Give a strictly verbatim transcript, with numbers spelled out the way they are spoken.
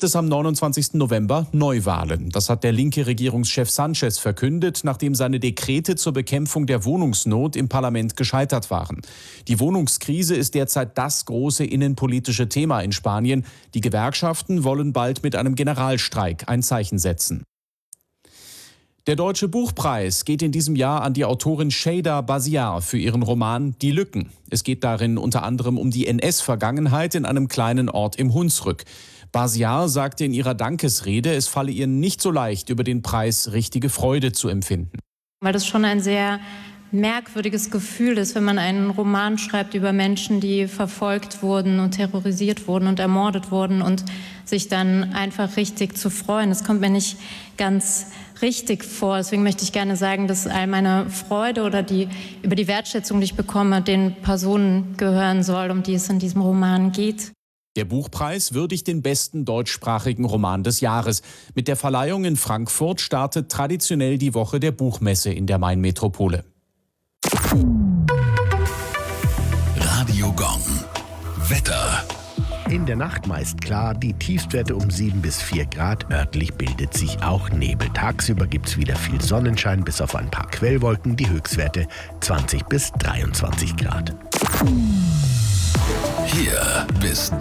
gibt es am neunundzwanzigsten November Neuwahlen. Das hat der linke Regierungschef Sánchez verkündet, nachdem seine Dekrete zur Bekämpfung der Wohnungsnot im Parlament gescheitert waren. Die Wohnungskrise ist derzeit das große innenpolitische Thema in Spanien. Die Gewerkschaften wollen bald mit einem Generalstreik ein Zeichen setzen. Der Deutsche Buchpreis geht in diesem Jahr an die Autorin Şeyda Basiar für ihren Roman Die Lücken. Es geht darin unter anderem um die N S-Vergangenheit in einem kleinen Ort im Hunsrück. Basiar sagte in ihrer Dankesrede, es falle ihr nicht so leicht, über den Preis richtige Freude zu empfinden. Weil das schon ein sehr merkwürdiges Gefühl ist, wenn man einen Roman schreibt über Menschen, die verfolgt wurden und terrorisiert wurden und ermordet wurden und sich dann einfach richtig zu freuen. Das kommt mir nicht ganz richtig vor. Deswegen möchte ich gerne sagen, dass all meine Freude oder die über die Wertschätzung, die ich bekomme, den Personen gehören soll, um die es in diesem Roman geht. Der Buchpreis würdigt den besten deutschsprachigen Roman des Jahres. Mit der Verleihung in Frankfurt startet traditionell die Woche der Buchmesse in der Main-Metropole. Radio Gong. Wetter. In der Nacht meist klar, die Tiefstwerte um sieben bis vier Grad. Örtlich bildet sich auch Nebel. Tagsüber gibt es wieder viel Sonnenschein, bis auf ein paar Quellwolken. Die Höchstwerte zwanzig bis dreiundzwanzig Grad. Hier bis